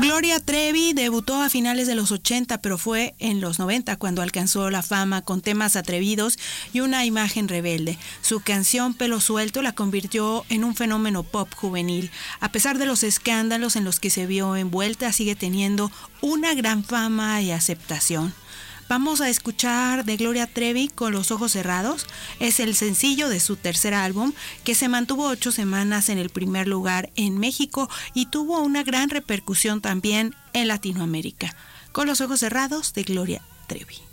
Gloria Trevi debutó a finales de los 80, pero fue en los 90 cuando alcanzó la fama con temas atrevidos y una imagen rebelde. Su canción Pelo Suelto la convirtió en un fenómeno pop juvenil. A pesar de los escándalos en los que se vio envuelta, sigue teniendo una gran fama y aceptación. Vamos a escuchar de Gloria Trevi Con los ojos cerrados. Es el sencillo de su tercer álbum que se mantuvo 8 semanas en el primer lugar en México y tuvo una gran repercusión también en Latinoamérica. Con los ojos cerrados de Gloria Trevi.